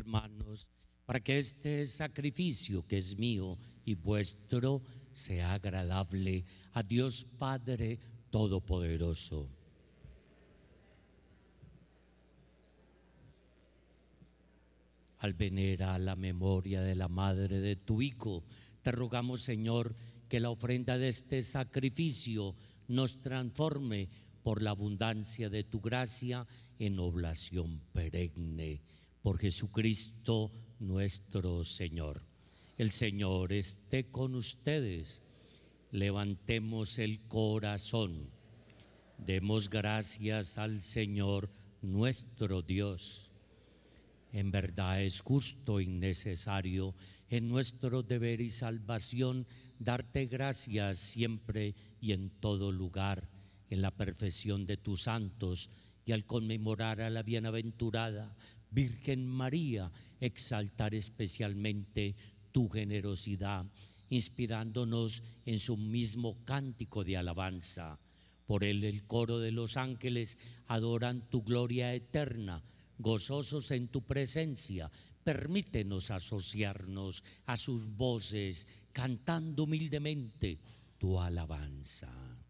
manos, para que este sacrificio que es mío y vuestro sea agradable a Dios Padre Todopoderoso. Al venerar la memoria de la madre de tu Hijo, te rogamos, Señor, que la ofrenda de este sacrificio nos transforme por la abundancia de tu gracia en oblación perenne. Por Jesucristo nuestro Señor. El Señor esté con ustedes. Levantemos el corazón. Demos gracias al Señor nuestro Dios. En verdad es justo y necesario en nuestro deber y salvación darte gracias siempre y en todo lugar, en la perfección de tus santos y al conmemorar a la bienaventurada Virgen María, exaltar especialmente tu generosidad, inspirándonos en su mismo cántico de alabanza. Por él el coro de los ángeles adoran tu gloria eterna. Gozosos en tu presencia, permítenos asociarnos a sus voces, cantando humildemente tu alabanza.